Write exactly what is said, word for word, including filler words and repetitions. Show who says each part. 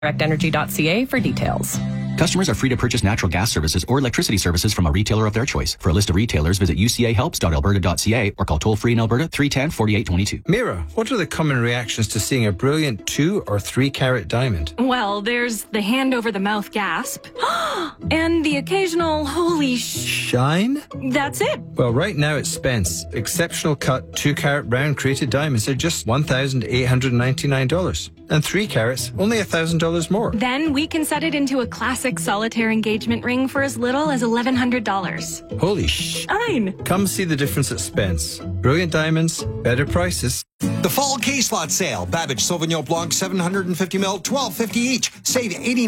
Speaker 1: direct energy dot c a for details.
Speaker 2: Customers are free to purchase natural gas services or electricity services from a retailer of their choice. For a list of retailers, visit u c a helps dot alberta dot c a or call toll-free in Alberta three one zero, four eight two two.
Speaker 3: Mira, what are the common reactions to seeing a brilliant two or three carat diamond?
Speaker 4: Well, there's the hand-over-the-mouth gasp and the occasional holy sh...
Speaker 3: Shine?
Speaker 4: That's it.
Speaker 3: Well, right now at Spence, exceptional cut two carat round crated diamonds are just one thousand eight hundred ninety-nine dollars. And three carats, only one thousand dollars more.
Speaker 4: Then we can set it into a classic solitaire engagement ring for as little as eleven hundred dollars.
Speaker 3: Holy sh...
Speaker 4: Fine.
Speaker 3: Come see the difference at Spence. Brilliant diamonds, better prices.
Speaker 5: The fall case lot sale. Babbage Sauvignon Blanc seven hundred fifty milliliters, twelve fifty each. Save eighty.